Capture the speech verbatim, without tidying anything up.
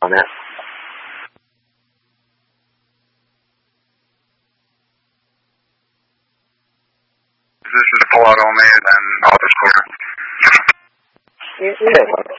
on that. This is a pull out only and then office clear. Yes.